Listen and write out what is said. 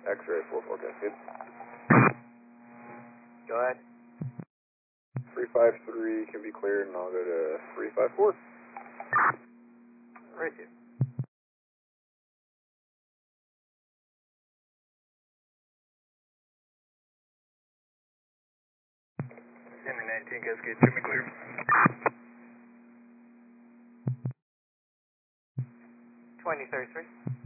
X-ray 44 Cascade. Go ahead. 353 can be cleared, and I'll go to 354. Receive. Semi 19 Cascade, semi clear. 2033.